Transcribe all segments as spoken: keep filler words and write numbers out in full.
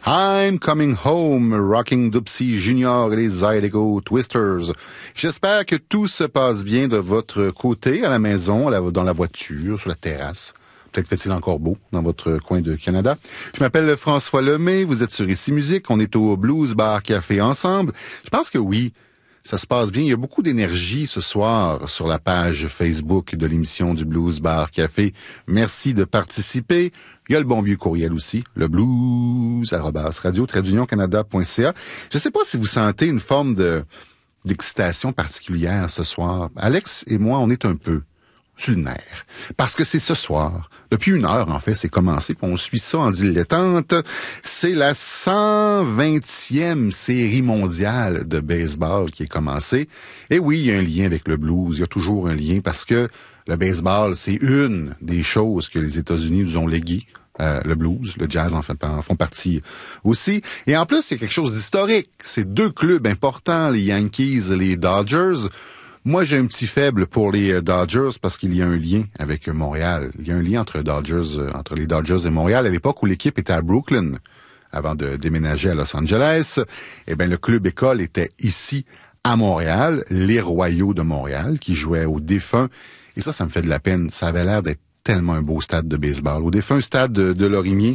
I'm Coming Home, Rocking Dupsy Junior et les Zydeco Twisters. J'espère que tout se passe bien de votre côté, à la maison, dans la voiture, sur la terrasse. Peut-être fait-il encore beau dans votre coin de Canada. Je m'appelle François Lemay, vous êtes sur Ici Musique, on est au Blues Bar Café ensemble. Je pense que oui, ça se passe bien. Il y a beaucoup d'énergie ce soir sur la page Facebook de l'émission du Blues Bar Café. Merci de participer. Il y a le bon vieux courriel aussi, le blues arobase radio tiret union canada point c a. Je ne sais pas si vous sentez une forme de d'excitation particulière ce soir. Alex et moi, on est un peu sur le nerf. Parce que c'est ce soir, depuis une heure en fait, c'est commencé, puis on suit ça en dilettante. C'est la cent vingtième série mondiale de baseball qui est commencée. Et oui, il y a un lien avec le blues, il y a toujours un lien parce que le baseball, c'est une des choses que les États-Unis nous ont léguées. Euh, le blues, le jazz en, fait, en font partie aussi. Et en plus, c'est quelque chose d'historique. C'est deux clubs importants, les Yankees et les Dodgers. Moi, j'ai un petit faible pour les Dodgers parce qu'il y a un lien avec Montréal. Il y a un lien entre Dodgers, euh, entre les Dodgers et Montréal à l'époque où l'équipe était à Brooklyn avant de déménager à Los Angeles. Eh bien, le club école était ici à Montréal, les Royaux de Montréal qui jouaient au défunt. Et ça, ça me fait de la peine. Ça avait l'air d'être tellement un beau stade de baseball. Au défunt stade de, de Lorimier,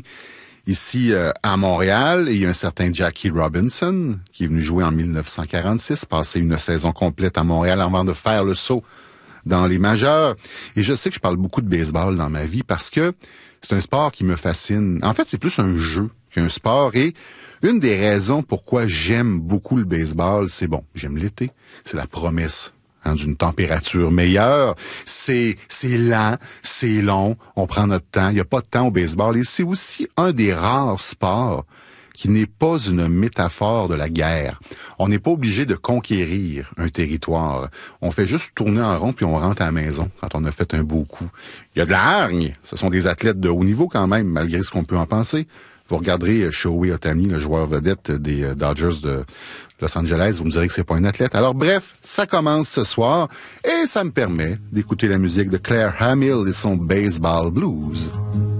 ici euh, à Montréal, et il y a un certain Jackie Robinson qui est venu jouer en dix-neuf cent quarante-six, passer une saison complète à Montréal avant de faire le saut dans les majeurs. Et je sais que je parle beaucoup de baseball dans ma vie parce que c'est un sport qui me fascine. En fait, c'est plus un jeu qu'un sport. Et une des raisons pourquoi j'aime beaucoup le baseball, c'est bon, j'aime l'été, c'est la promesse d'une température meilleure. C'est, c'est lent, c'est long, on prend notre temps. Il n'y a pas de temps au baseball. Et c'est aussi un des rares sports qui n'est pas une métaphore de la guerre. On n'est pas obligé de conquérir un territoire. On fait juste tourner en rond puis on rentre à la maison quand on a fait un beau coup. Il y a de la hargne. Ce sont des athlètes de haut niveau quand même, malgré ce qu'on peut en penser. Vous regarderez Shohei Ohtani, le joueur vedette des Dodgers de Los Angeles, vous me direz que c'est pas un athlète. Alors bref, ça commence ce soir et ça me permet d'écouter la musique de Claire Hamill et son Baseball Blues.